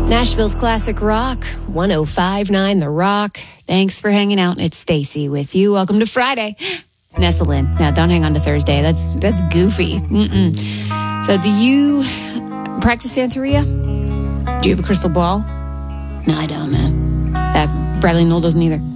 Nashville's classic rock, 105.9 The Rock. Thanks for hanging out. It's Stacy with you. Welcome to Friday. Nestle in. Now, don't hang on to Thursday. That's goofy. So, do you practice Santeria? Do you have a crystal ball? No, I don't, man. Bradley Knoll doesn't either.